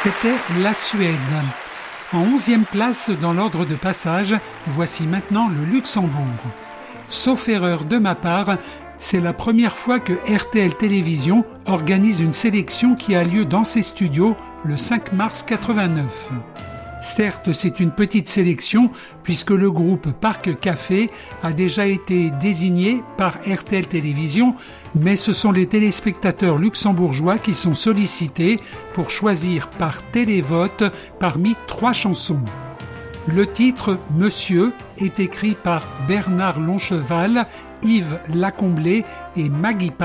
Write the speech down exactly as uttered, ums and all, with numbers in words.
C'était la Suède. En onzième place dans l'ordre de passage, voici maintenant le Luxembourg. Sauf erreur de ma part, c'est la première fois que R T L Télévision organise une sélection qui a lieu dans ses studios le cinq mars quatre-vingt-neuf. Certes, c'est une petite sélection puisque le groupe Parc Café a déjà été désigné par R T L Télévision, mais ce sont les téléspectateurs luxembourgeois qui sont sollicités pour choisir par télévote parmi trois chansons. Le titre « Monsieur » est écrit par Bernard Loncheval, Yves Lacomblé et Maggie